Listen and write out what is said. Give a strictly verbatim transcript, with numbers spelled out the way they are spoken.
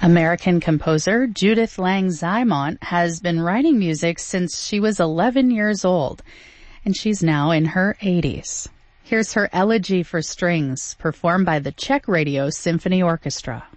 American composer Judith Lang Zymont has been writing music since she was eleven years old, and she's now in her eighties. Here's her Elegy for Strings, performed by the Czech Radio Symphony Orchestra.